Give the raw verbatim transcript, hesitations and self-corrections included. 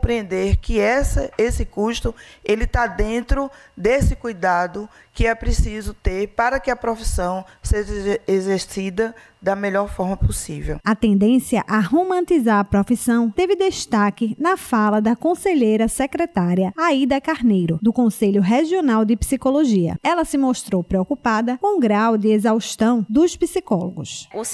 compreender que essa, esse custo ele está dentro desse cuidado que é preciso ter para que a profissão seja exercida da melhor forma possível. A tendência a romantizar a profissão teve destaque na fala da conselheira secretária Aida Carneiro, do Conselho Regional de Psicologia. Ela se mostrou preocupada com o grau de exaustão dos psicólogos. O